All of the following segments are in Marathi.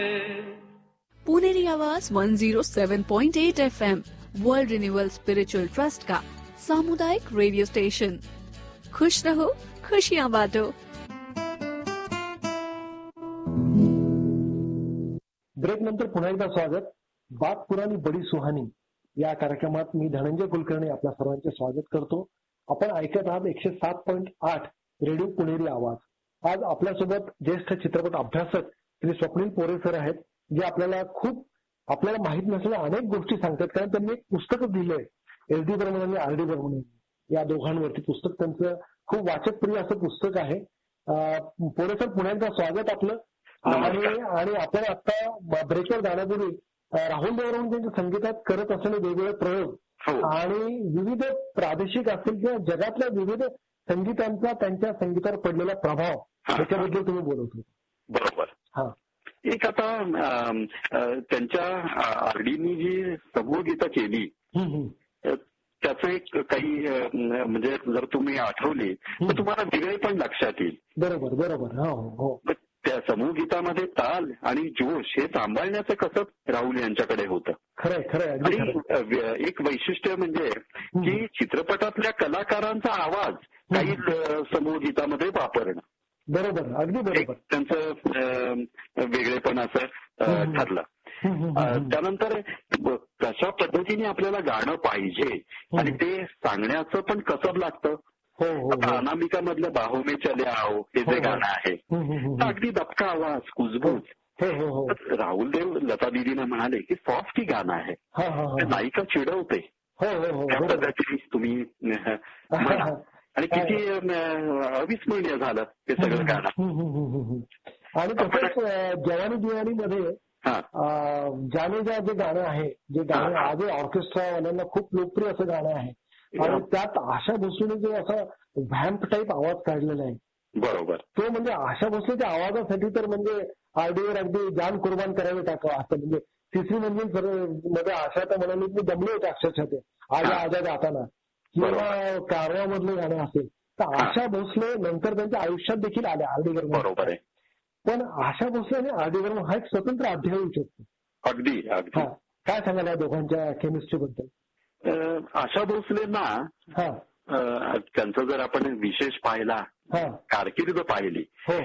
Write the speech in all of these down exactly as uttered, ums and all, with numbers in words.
पुनेरी आवाज वन ज़ीरो सेवन point eight F M world renewal spiritual trust का सामुदायिक रेडियो स्टेशन। खुश रहो, खुशियाँ बांटो। ब्रेक नंतर पुन्हा एकदा स्वागत। बात पुराणी बडी सुहानी या कार्यक्रमात मी धनंजय कुलकर्णी आपल्या सर्वांचे स्वागत करतो। आपण ऐकत आहात एकशे सात पॉईंट आठ रेडिओ पुणेरी आवाज। आज आपल्यासोबत ज्येष्ठ चित्रपट अभ्यासक श्री स्वप्नील पोरे सर आहेत, जे आपल्याला खूप आपल्याला माहित नसलेल्या अनेक गोष्टी सांगतात, कारण त्यांनी एक पुस्तक दिलंय एस डी बर्मन आणि आर डी बर्मन या दोघांवरती। पुस्तक त्यांचं खूप वाचकप्रिय असं पुस्तक आहे। पोरे सर, पुन्हा एकदा स्वागत आपलं। आणि आणि आपण आता ब्रेकवर जाण्यापूर्वी राहुल देवराम त्यांच्या संगीतात करत असलेले वेगवेगळे प्रयोग आणि विविध प्रादेशिक असतील किंवा जगातल्या विविध संगीतांचा त्यांच्या संगीतावर पडलेला प्रभाव त्याच्याबद्दल तुम्ही बोलत होता। बरोबर। हा, एक आता त्यांच्या आरडीनी जी समूह गीतं केली त्याचं एक काही म्हणजे जर तुम्ही आठवली तर तुम्हाला वेगळे पण लक्षात येईल। बरोबर बरोबर। हो हो। त्या समूह गीतामध्ये ताल आणि जोश हे सांभाळण्याचं कसं राहुल यांच्याकडे होतं। खरंय खरंय। आणि एक वैशिष्ट्य म्हणजे की चित्रपटातल्या कलाकारांचा आवाज काही समूह गीतामध्ये वापरणं। बरोबर, अगदी बरोबर। त्यांचं वेगळेपण असं ठरलं। त्यानंतर कशा पद्धतीने आपल्याला गाणं पाहिजे आणि ते सांगण्याचं पण कसं लागतं। आता अनामिका मधलं बाहो में चले आओ हे जे गाणं आहे, अगदी दबका आवाज, कुजबूज। राहुल देव लता दिदीनं म्हणाले की सॉफ्ट ही गाणं आहे, नायिका चिडवते त्या पद्धतीने तुम्ही म्हणा। आणि किती अविस्मरणीय झालं ते सगळं गाणं। आणि तसंच जवानी दिवाणी मध्ये जाने जा जे गाणं आहे, जे गाणं आज ऑर्केस्ट्रावाल्यांना खूप लोकप्रिय असं गाणं आहे आणि त्यात आशा भोसलेने जो असा व्हॅम्प टाईप आवाज काढलेला आहे, बरोबर, तो म्हणजे आशा भोसलेच्या आवाजासाठी तर म्हणजे आरडीवर अगदी जान कुर्बान करावे टाकावं असं। म्हणजे तिसरी मंजिल मध्ये आशा तर म्हणाली मी जमले होते अक्षरशः ते आजा आजा गाताना, किंवा कारवामधलं गाणं असेल तर आशा भोसले नंतर त्यांच्या आयुष्यात देखील आल्या आरडी बर्मन। बरोबर आहे। पण आशा भोसले आणि आरडी बर्मन हा एक स्वतंत्र अध्याय होऊ शकतो। अगदी अगदी। काय सांगाल या दोघांच्या केमिस्ट्री बद्दल? आशा भोसलेंना त्यांचं जर आपण विशेष पाहिला, कारकीर्द पाहिली,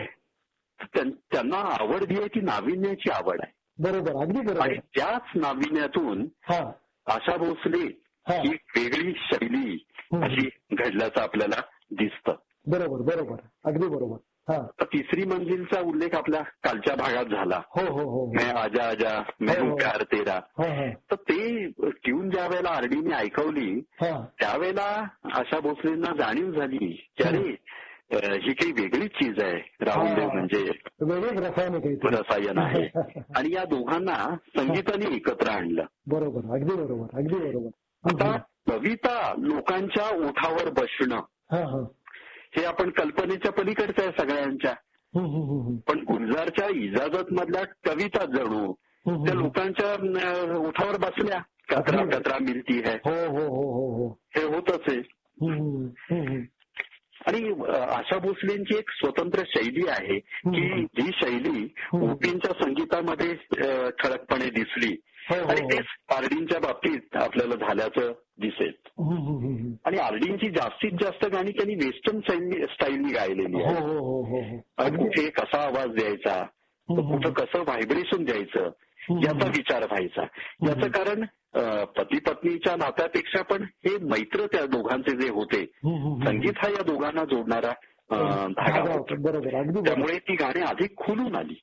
त्यांना आवड जी आहे ती नाविन्याची आवड आहे। बरोबर, अगदी बरोबर। आणि त्याच नाविन्यातून आशा भोसले ही वेगळी शैली अशी घडल्याचं आपल्याला दिसतं। बरोबर बरोबर, अगदी बरोबर। तिसरी मंजिलचा उल्लेख आपल्या कालच्या भागात झाला, हो हो हो, मैं आजा आजा मैं हूं प्यार तेरा। तर ते ट्यून ज्या वेळेला आरडीने ऐकवली त्यावेळेला आशा भोसलेंना जाणीव झाली की अरे ही काही वेगळीच चीज आहे, राहुल देव म्हणजे रसायन आहे। आणि या दोघांना संगीताने एकत्र आणलं। बरोबर, अगदी बरोबर, अगदी बरोबर। आता कविता लोकांच्या ओठावर बसणं हे आपण कल्पनेच्या पलीकडचं आहे सगळ्यांच्या, पण गुलजारच्या इजाजत मधल्या कविता जणू त्या लोकांच्या ओठावर बसल्या। कतरा कतरा मिलती है हे होतच आहे। आणि आशा भोसलेंची एक स्वतंत्र शैली आहे की जी शैली ओपींच्या संगीतामध्ये ठळकपणे दिसली आणि तेच आरडींच्या बाबतीत आपल्याला झाल्याचं दिसेल। आणि आरडींची जास्तीत जास्त गाणी त्यांनी वेस्टर्न स्टाईलनी गायलेली आहेत। कुठे कसा आवाज द्यायचा, कुठं कसं व्हायब्रेशन द्यायचं याचा विचार व्हायचा। याचं कारण पती पत्नीच्या नात्यापेक्षा पण हे मैत्र त्या दोघांचे जे होते, संगीत हा या दोघांना जोडणारा धागा होता, त्यामुळे ती गाणी अधिक खुलून आली।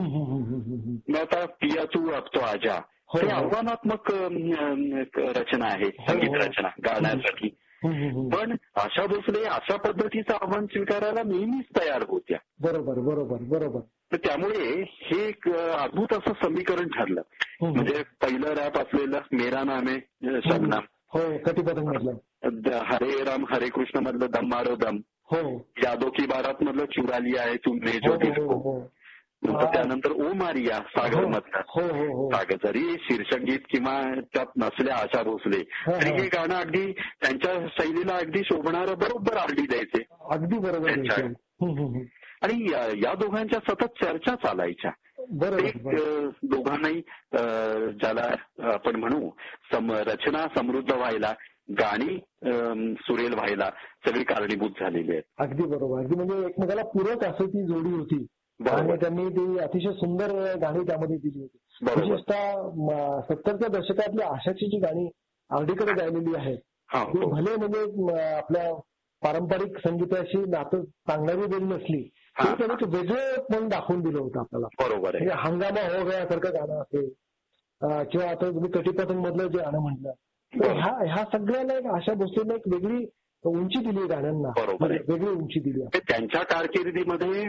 मग आता पिया तू अब तो आजा हे आव्हानात्मक रचना आहे, संगीत रचना गाण्यासाठी, पण आशा भोसले अशा पद्धतीचं आव्हान स्वीकारायला नेहमीच तयार होत्या। बरोबर बरोबर बरोबर। तर त्यामुळे हे एक अद्भुत असं समीकरण ठरलं। म्हणजे पहिलं रॅप असलेलं मेरा नाम आहे शबनम, कटिपतंग मधलं हरे राम हरे कृष्ण मधलं दम मारो दम, यादो की बारात मधलं चुरा लिया है तुमने जो दिल को, त्यानंतर ओ मारिया सागर मधलं सागर, जरी शीर्षक गीत किंवा त्यात नसल्या आशा भोसले तरी हे गाणं अगदी त्यांच्या शैलीला अगदी शोभणारं बरोबर आरडी द्यायचे। अगदी बरोबर। आणि या दोघांच्या सतत चर्चा चालायच्या ते दोघांनाही ज्याला आपण म्हणू रचना समृद्ध व्हायला, गाणी सुरेल व्हायला सगळी कारणीभूत झालेली आहेत. अगदी बरोबर. अगदी म्हणजे एकमेकाला पूरक असं ती जोडी होती आणि त्यांनी ती अतिशय सुंदर गाणी त्यामध्ये दिली होती. विशेषतः सत्तरच्या दशकातली आशाची जी गाणी आर्डीकडे गायलेली आहेत ती भले म्हणजे आपल्या पारंपरिक संगीताशी नातं सांगणारी जरी नसली तरी त्याने एक वेगळं म्हणून दाखवून दिलं होतं आपल्याला. बरोबर आहे. हंगामा हो गयासारखं गाणं असेल किंवा आता तुम्ही कटीपतंग मधलं जे गाणं म्हटलं तर ह्या ह्या सगळ्याला एक आशा भोसलेने एक वेगळी उंची दिली गाण्यांना, वेगळी उंची दिली. त्यांच्या कारकिर्दीमध्ये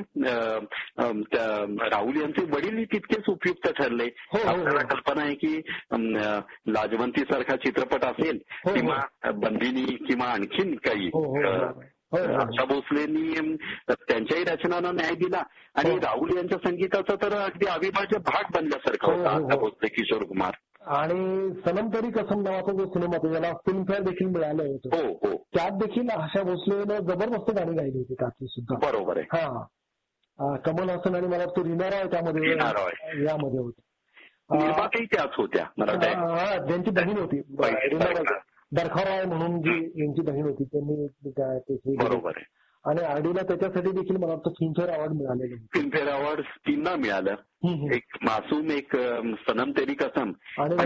राहुल यांचे वडील तितकेच उपयुक्त ठरले. आपल्याला कल्पना आहे की लाजवंती सारखा चित्रपट असेल किंवा बंदिनी किंवा आणखीन काही आशा भोसलेंनी त्यांच्याही रचनांना न्याय दिला आणि राहुल यांच्या संगीताचा तर अगदी अविभाज्य भाग बनल्यासारखा होता आशा भोसले, किशोर कुमार. आणि सनम तेरी कसम नावाचा जो सिनेमा होता ज्याला फिल्मफेअर देखील मिळालं होतं, हो हो त्यात देखील आशा भोसलेनं जबरदस्त गाणी गायली होती त्यातली सुद्धा. बरोबर आहे. हा कमल हसन आणि मला वाटतं रीना रॉय त्यामध्ये यामध्ये होते. निर्माताही त्याच होत्या. ज्यांची बहीण होती रीना रॉय, बरखा रॉय म्हणून जी यांची बहीण होती त्यांनी. बरोबर आहे. आणि आरडीला त्याच्यासाठी देखील मला वाटतं फिल्मफेअर अवॉर्ड मिळालेलं. फिल्मफेअर अवॉर्ड तीनदा मिळालं. एक मासूम, एक सनम तेरी कसम आणि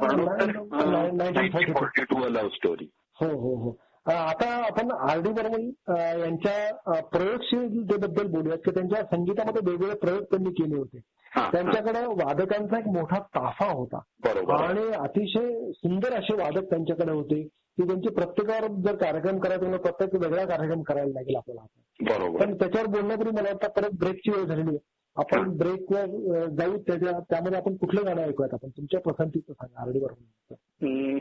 nineteen forty two love story. हो हो हो. आता आपण आर डी बर्मन यांच्या प्रयोगशीलतेबद्दल बोलूयात की त्यांच्या संगीतामध्ये वेगवेगळे प्रयोग त्यांनी केले होते. त्यांच्याकडे वादकांचा एक मोठा ताफा होता आणि अतिशय सुंदर असे वादक त्यांच्याकडे होते की त्यांची प्रत्येकावर जर कार्यक्रम करायचा प्रत्येक वेगळा कार्यक्रम करायला लागेल आपल्याला. बरोबर. पण त्याच्यावर बोलण्यापूर्वी मला वाटतं परत ब्रेकची वेळ झालेली आहे. आपण ब्रेकवर जाऊ. त्याच्या त्यामध्ये आपण कुठलं गाणं ऐकूयात आपण तुमच्या पसंतीचं सांगा आर डी बर्मन.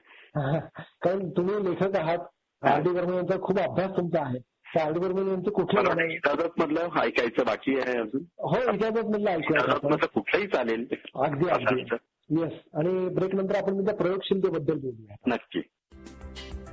कारण तुम्ही लेखक आहात, आर डी बर्मन यांचा खूप अभ्यास तुमचा आहे. तर आर डी बर्मन यांचं कुठलं गाणं इजाजत मधलं ऐकायचं बाकी आहे अजून? हो इजाजत मधलं ऐकूया. कुठलंही चालेल. अगदी अगदी येस. आणि ब्रेक नंतर आपण त्यांच्या प्रयोगशीलतेबद्दल बोलूया. नक्की.